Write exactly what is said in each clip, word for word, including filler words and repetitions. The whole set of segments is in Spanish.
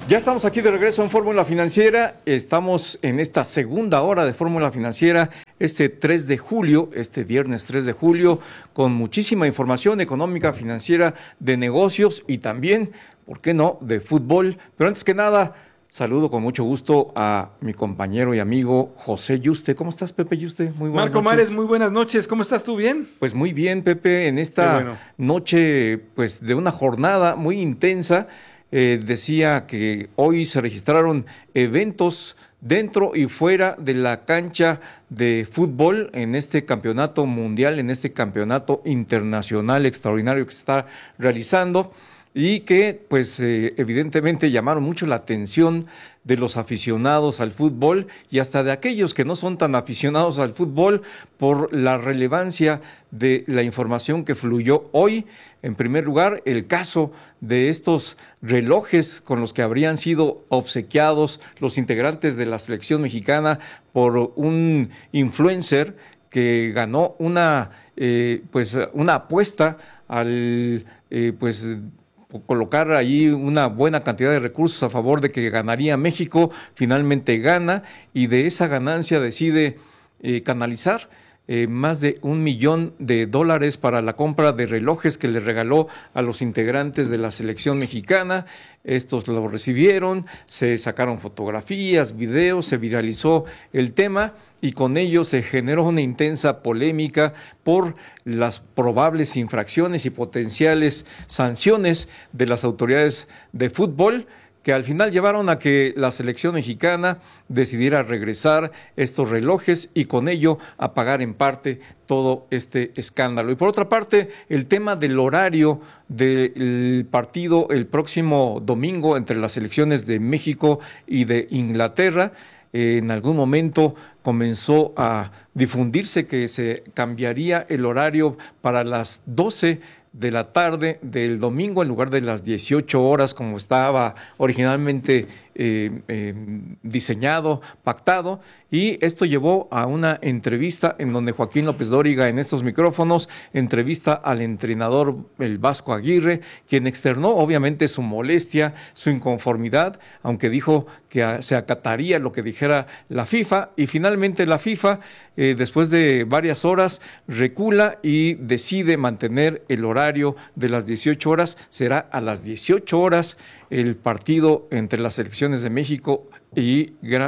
Ya estamos aquí de regreso en Fórmula Financiera. Estamos en esta segunda hora de Fórmula Financiera, este tres de julio, este viernes tres de julio, con muchísima información económica, financiera, de negocios y también, ¿por qué no?, de fútbol. Pero antes que nada, saludo con mucho gusto a mi compañero y amigo José Yuste. ¿Cómo estás, Pepe Yuste? Muy buenas Marco noches. Mares, muy buenas noches. ¿Cómo estás tú? ¿Bien? Pues muy bien, Pepe, en esta bueno. noche pues de una jornada muy intensa. Eh, decía que hoy se registraron eventos dentro y fuera de la cancha de fútbol en este campeonato mundial, en este campeonato internacional extraordinario que se está realizando y que pues eh, evidentemente llamaron mucho la atención de los aficionados al fútbol y hasta de aquellos que no son tan aficionados al fútbol por la relevancia de la información que fluyó hoy. En primer lugar, el caso de estos relojes con los que habrían sido obsequiados los integrantes de la selección mexicana por un influencer que ganó una, eh, pues, una apuesta al eh, pues, colocar ahí una buena cantidad de recursos a favor de que ganaría México. Finalmente gana y de esa ganancia decide eh, canalizar Eh, más de un millón de dólares para la compra de relojes que le regaló a los integrantes de la selección mexicana. Estos lo recibieron, se sacaron fotografías, videos, se viralizó el tema y con ello se generó una intensa polémica por las probables infracciones y potenciales sanciones de las autoridades de fútbol, que al final llevaron a que la selección mexicana decidiera regresar estos relojes y con ello apagar en parte todo este escándalo. Y por otra parte, el tema del horario del partido el próximo domingo entre las selecciones de México y de Inglaterra, eh, en algún momento comenzó a difundirse que se cambiaría el horario para las doce de la tarde del domingo en lugar de las dieciocho horas como estaba originalmente eh, eh, diseñado, pactado, y esto llevó a una entrevista en donde Joaquín López Dóriga en estos micrófonos entrevista al entrenador el Vasco Aguirre, quien externó obviamente su molestia, su inconformidad, aunque dijo que se acataría lo que dijera la FIFA, y finalmente la FIFA eh, después de varias horas recula y decide mantener el horario de las dieciocho horas. Será a las dieciocho horas el partido entre las selecciones de México y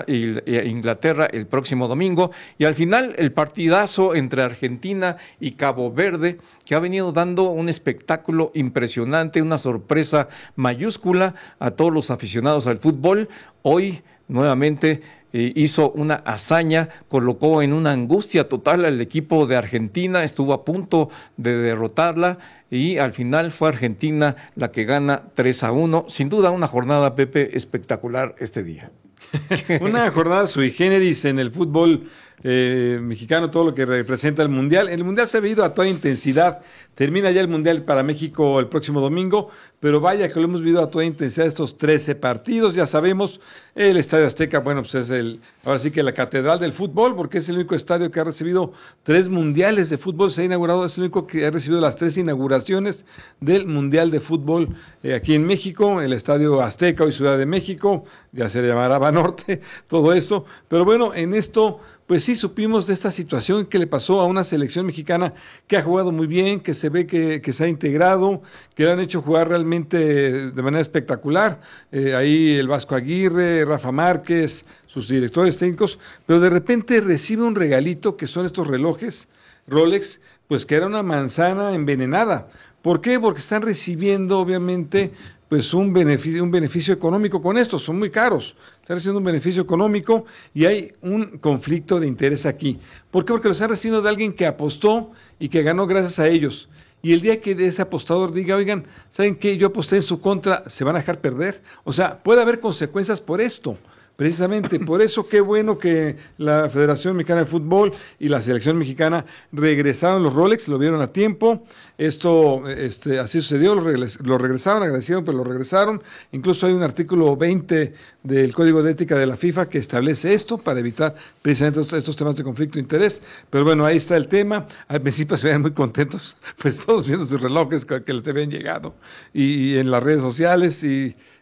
Inglaterra el próximo domingo, y al final el partidazo entre Argentina y Cabo Verde, que ha venido dando un espectáculo impresionante, una sorpresa mayúscula a todos los aficionados al fútbol. Hoy nuevamente eh, hizo una hazaña, colocó en una angustia total al equipo de Argentina, estuvo a punto de derrotarla y al final fue Argentina la que gana tres a uno. Sin duda una jornada, Pepe, espectacular este día. Una jornada sui generis en el fútbol eh, mexicano, todo lo que representa el Mundial. El Mundial se ha vivido a toda intensidad. Termina ya el Mundial para México el próximo domingo, pero vaya que lo hemos vivido a toda intensidad estos trece partidos. Ya sabemos, el Estadio Azteca, bueno, pues es el, ahora sí que la catedral del fútbol, porque es el único estadio que ha recibido tres mundiales de fútbol. Se ha inaugurado, es el único que ha recibido las tres inauguraciones del Mundial de Fútbol eh, aquí en México, el Estadio Azteca, hoy Ciudad de México, ya se llamará Banorte, todo eso. Pero bueno, en esto pues sí supimos de esta situación que le pasó a una selección mexicana que ha jugado muy bien, que se ve que, que se ha integrado, que le han hecho jugar realmente de manera espectacular. Eh, ahí el Vasco Aguirre, Rafa Márquez, sus directores técnicos, pero de repente recibe un regalito que son estos relojes Rolex, pues que era una manzana envenenada. ¿Por qué? Porque están recibiendo, obviamente, pues un beneficio, un beneficio económico con esto, son muy caros, están recibiendo un beneficio económico y hay un conflicto de interés aquí. ¿Por qué? Porque lo están recibiendo de alguien que apostó y que ganó gracias a ellos. Y el día que ese apostador diga, oigan, ¿saben qué? Yo aposté en su contra, ¿se van a dejar perder? O sea, puede haber consecuencias por esto. Precisamente, por eso qué bueno que la Federación Mexicana de Fútbol y la Selección Mexicana regresaron los Rolex, lo vieron a tiempo. Esto, este, así sucedió, lo, regres, lo regresaron, agradecieron, pero lo regresaron. Incluso hay un artículo veinte del Código de Ética de la FIFA que establece esto para evitar precisamente estos, estos temas de conflicto de interés. Pero bueno, ahí está el tema. Al principio se veían muy contentos, pues todos viendo sus relojes que les habían llegado y, y en las redes sociales y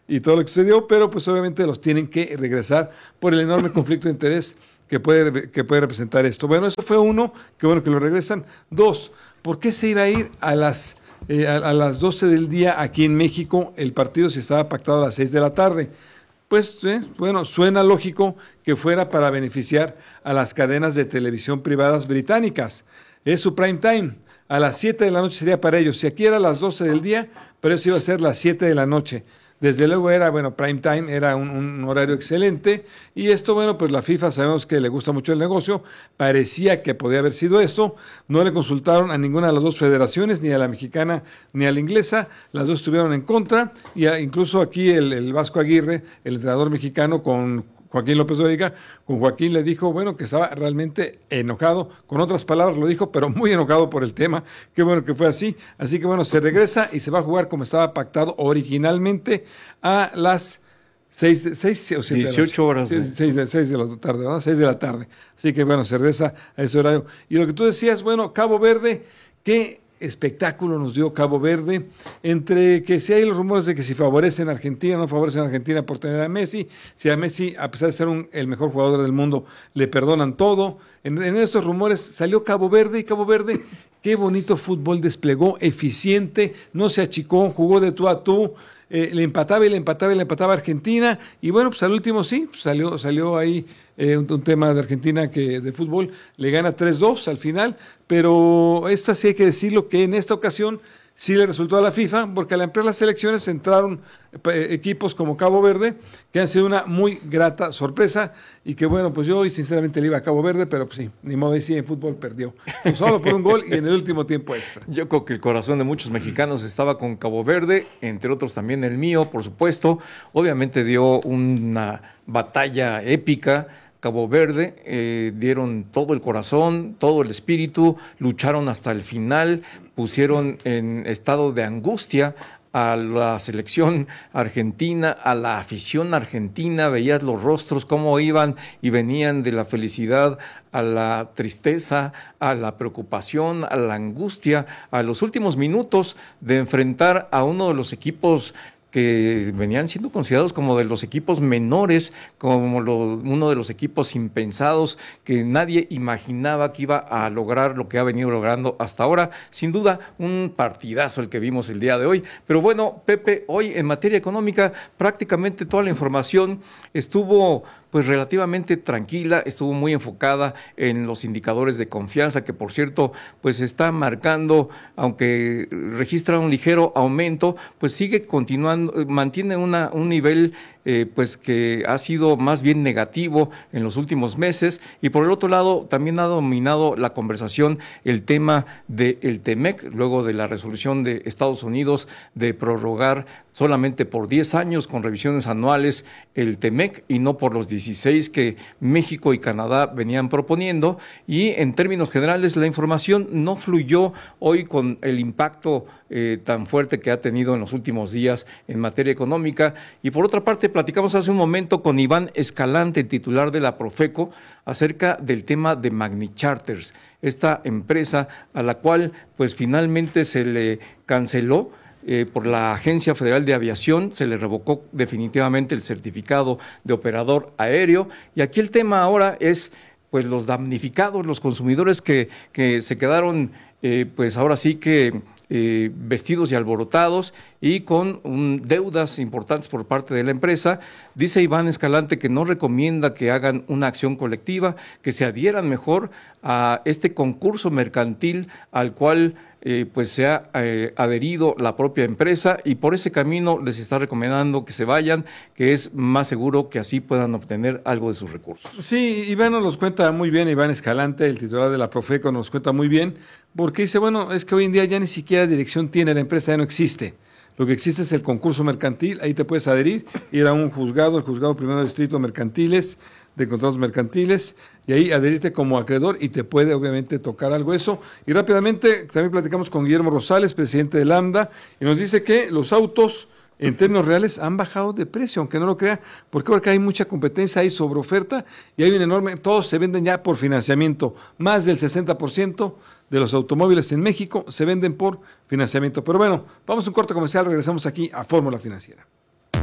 y todo lo que sucedió, pero pues obviamente los tienen que regresar por el enorme conflicto de interés que puede, que puede representar esto. Bueno, eso fue uno, que bueno que lo regresan. Dos, ¿por qué se iba a ir a las, eh, a, a las doce del día aquí en México el partido si estaba pactado a las seis de la tarde? Pues, eh, bueno, suena lógico que fuera para beneficiar a las cadenas de televisión privadas británicas. Es su prime time. A las siete de la noche sería para ellos. Si aquí era a las doce del día, pero eso iba a ser las siete de la noche. Desde luego era, bueno, prime time, era un, un horario excelente. Y esto, bueno, pues la FIFA sabemos que le gusta mucho el negocio. Parecía que podía haber sido esto. No le consultaron a ninguna de las dos federaciones, ni a la mexicana ni a la inglesa. Las dos estuvieron en contra. Y a, incluso aquí el, el Vasco Aguirre, el entrenador mexicano, con Joaquín López Dóriga, con Joaquín le dijo, bueno, que estaba realmente enojado, con otras palabras lo dijo, pero muy enojado por el tema, qué bueno que fue así, así que bueno, se regresa y se va a jugar como estaba pactado originalmente a las seis, seis o siete dieciocho horas. seis, seis, seis de la tarde, ¿no? seis de la tarde, así que bueno, se regresa a ese horario. Y lo que tú decías, bueno, Cabo Verde, que espectáculo nos dio Cabo Verde, entre que si hay los rumores de que si favorecen a Argentina, no favorecen a Argentina por tener a Messi, si a Messi, a pesar de ser un, el mejor jugador del mundo, le perdonan todo. En, en estos rumores salió Cabo Verde, y Cabo Verde, qué bonito fútbol desplegó, eficiente, no se achicó, jugó de tú a tú, eh, le empataba y le empataba y le empataba a Argentina, y bueno, pues al último sí, pues salió, salió ahí eh, un, un tema de Argentina que de fútbol le gana tres dos al final, pero esta sí hay que decirlo que en esta ocasión sí le resultó a la FIFA, porque al ampliar las elecciones entraron eh, equipos como Cabo Verde, que han sido una muy grata sorpresa, y que bueno, pues yo hoy sinceramente le iba a Cabo Verde, pero pues sí, ni modo, y sí, en fútbol perdió, pues solo por un gol y en el último tiempo extra. Yo creo que el corazón de muchos mexicanos estaba con Cabo Verde, entre otros también el mío, por supuesto. Obviamente dio una batalla épica. Cabo Verde, eh, dieron todo el corazón, todo el espíritu, lucharon hasta el final, pusieron en estado de angustia a la selección argentina, a la afición argentina, veías los rostros cómo iban y venían de la felicidad a la tristeza, a la preocupación, a la angustia, a los últimos minutos de enfrentar a uno de los equipos que venían siendo considerados como de los equipos menores, como lo, uno de los equipos impensados, que nadie imaginaba que iba a lograr lo que ha venido logrando hasta ahora. Sin duda, un partidazo el que vimos el día de hoy. Pero bueno, Pepe, hoy en materia económica, prácticamente toda la información estuvo pues relativamente tranquila, estuvo muy enfocada en los indicadores de confianza, que por cierto, pues está marcando, aunque registra un ligero aumento, pues sigue continuando, mantiene una, un nivel eh, pues que ha sido más bien negativo en los últimos meses. Y por el otro lado, también ha dominado la conversación el tema del Temec, luego de la resolución de Estados Unidos de prorrogar solamente por diez años con revisiones anuales el Temec y no por los dieciséis que México y Canadá venían proponiendo. Y en términos generales la información no fluyó hoy con el impacto eh, tan fuerte que ha tenido en los últimos días en materia económica. Y por otra parte, platicamos hace un momento con Iván Escalante, titular de la Profeco, acerca del tema de Magni Charters, esta empresa a la cual pues finalmente se le canceló Eh, por la Agencia Federal de Aviación, se le revocó definitivamente el certificado de operador aéreo. Y aquí el tema ahora es pues los damnificados, los consumidores que, que se quedaron eh, pues ahora sí que eh, vestidos y alborotados y con um, deudas importantes por parte de la empresa. Dice Iván Escalante que no recomienda que hagan una acción colectiva, que se adhieran mejor a este concurso mercantil al cual Eh, pues se ha eh, adherido la propia empresa, y por ese camino les está recomendando que se vayan, que es más seguro que así puedan obtener algo de sus recursos. Sí, Iván nos los cuenta muy bien, Iván Escalante, el titular de la Profeco, nos cuenta muy bien, porque dice, bueno, es que hoy en día ya ni siquiera dirección tiene la empresa, ya no existe. Lo que existe es el concurso mercantil, ahí te puedes adherir, ir a un juzgado, el juzgado primero de distrito mercantiles, de contratos mercantiles, y ahí adherirte como acreedor y te puede obviamente tocar algo eso. Y rápidamente también platicamos con Guillermo Rosales, presidente de Lambda, y nos dice que los autos en términos reales han bajado de precio, aunque no lo crea. ¿Por qué? Porque hay mucha competencia, hay sobre oferta y hay un enorme, todos se venden ya por financiamiento. Más del sesenta por ciento de los automóviles en México se venden por financiamiento. Pero bueno, vamos a un corte comercial, regresamos aquí a Fórmula Financiera.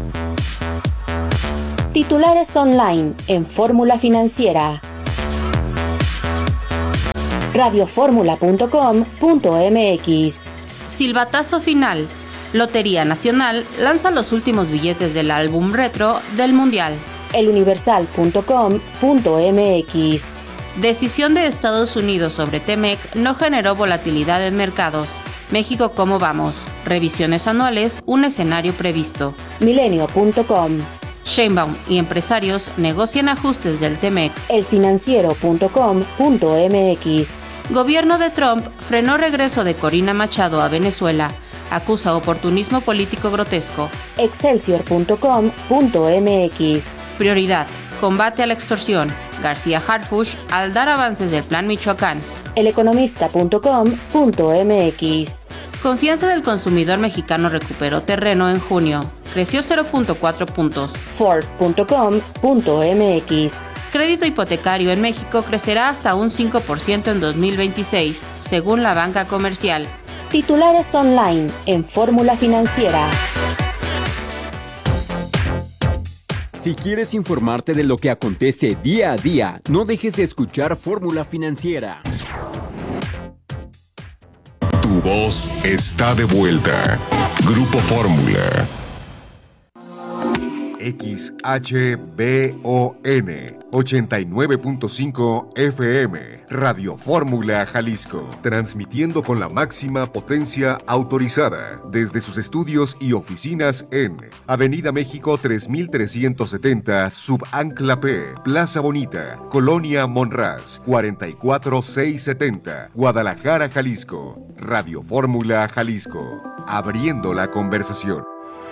Titulares online en Fórmula Financiera. radio fórmula punto com punto m x. Silbatazo final. Lotería Nacional lanza los últimos billetes del álbum retro del Mundial. el universal punto com punto m x. Decisión de Estados Unidos sobre T-M E C no generó volatilidad en mercados. México, ¿cómo vamos? Revisiones anuales, un escenario previsto. milenio punto com. Sheinbaum y empresarios negocian ajustes del T-M E C. el financiero punto com punto m x. Gobierno de Trump frenó regreso de Corina Machado a Venezuela. Acusa oportunismo político grotesco. excelsior punto com punto m x. Prioridad: combate a la extorsión. García Harfuch al dar avances del Plan Michoacán. el economista punto com punto m x. Confianza del consumidor mexicano recuperó terreno en junio. Creció cero punto cuatro puntos. Forbes punto com punto m x. Crédito hipotecario en México crecerá hasta un cinco por ciento en dos mil veintiséis, según la banca comercial. Titulares online en Fórmula Financiera. Si quieres informarte de lo que acontece día a día, no dejes de escuchar Fórmula Financiera. Tu voz está de vuelta. Grupo Fórmula. X H B O N ochenta y nueve punto cinco F M, Radio Fórmula Jalisco, transmitiendo con la máxima potencia autorizada desde sus estudios y oficinas en Avenida México tres mil trescientos setenta, Subancla P, Plaza Bonita, Colonia Monraz, cuarenta y cuatro mil seiscientos setenta, Guadalajara, Jalisco. Radio Fórmula Jalisco, abriendo la conversación.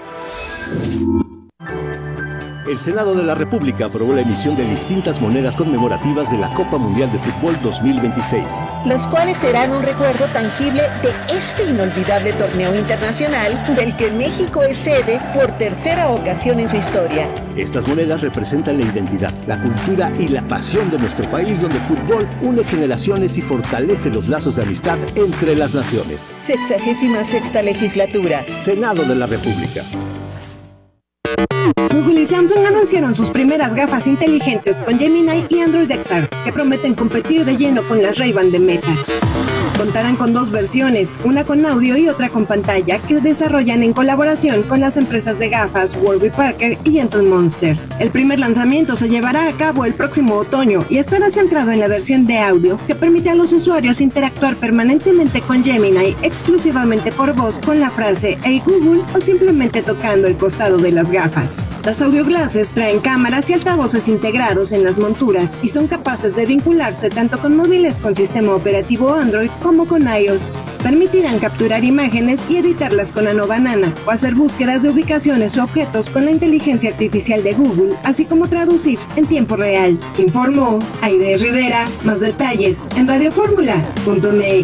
El Senado de la República aprobó la emisión de distintas monedas conmemorativas de la Copa Mundial de Fútbol dos mil veintiséis. Las cuales serán un recuerdo tangible de este inolvidable torneo internacional del que México es sede por tercera ocasión en su historia. Estas monedas representan la identidad, la cultura y la pasión de nuestro país, donde el fútbol une generaciones y fortalece los lazos de amistad entre las naciones. Sexagésima sexta legislatura. Senado de la República. Google y Samsung anunciaron sus primeras gafas inteligentes con Gemini y Android X R, que prometen competir de lleno con las Ray-Ban de Meta. Contarán con dos versiones, una con audio y otra con pantalla, que desarrollan en colaboración con las empresas de gafas Warby Parker y Gentle Monster. El primer lanzamiento se llevará a cabo el próximo otoño y estará centrado en la versión de audio, que permite a los usuarios interactuar permanentemente con Gemini exclusivamente por voz con la frase "Hey Google" o simplemente tocando el costado de las gafas. Las audio glasses traen cámaras y altavoces integrados en las monturas y son capaces de vincularse tanto con móviles con sistema operativo Android como con iOS. Permitirán capturar imágenes y editarlas con Nano Banana o hacer búsquedas de ubicaciones o objetos con la inteligencia artificial de Google, así como traducir en tiempo real. Informó Aide Rivera. Más detalles en radio fórmula punto m x.